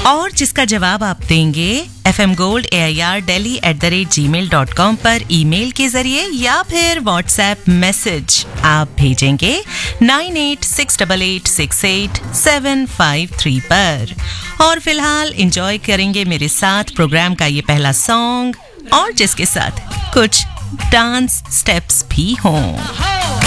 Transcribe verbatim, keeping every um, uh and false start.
और जिसका जवाब आप देंगे F M gold A I R daily at the rate ji mail dot com पर ईमेल के जरिए या फिर व्हाट्सएप मैसेज आप भेजेंगे nine eight six eight eight six eight seven five three पर। और फिलहाल एंजॉय करेंगे मेरे साथ प्रोग्राम का ये पहला सॉन्ग, और जिसके साथ कुछ डांस स्टेप्स भी हों।